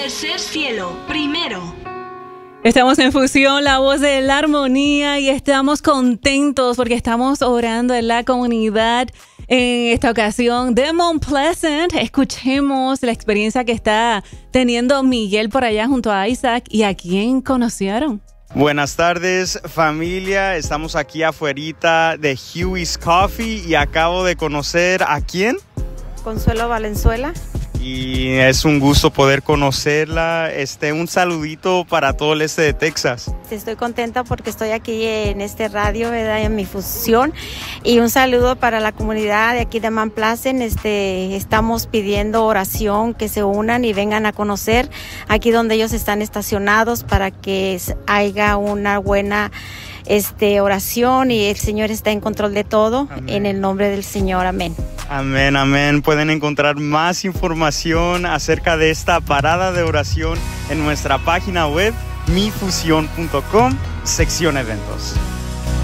Tercer cielo, primero. Estamos en Fusión, la voz de la armonía, y estamos contentos porque estamos orando en la comunidad en esta ocasión de Mount Pleasant. Escuchemos la experiencia que está teniendo Miguel por allá junto a Isaac y a quién conocieron. Buenas tardes, familia. Estamos aquí afuerita de Huey's Coffee y acabo de conocer ¿a quién? Consuelo Valenzuela. Y es un gusto poder conocerla. Un saludito para todo el este de Texas. Estoy contenta porque estoy aquí en este radio, ¿verdad? En mi fusión. Y un saludo para la comunidad de aquí de Mount Pleasant. Estamos pidiendo oración, que se unan y vengan a conocer aquí donde ellos están estacionados para que haya una buena oración y el Señor está en control de todo. Amén. En el nombre del Señor, amén. Amén, amén. Pueden encontrar más información acerca de esta parada de oración en nuestra página web mifusion.com, sección eventos.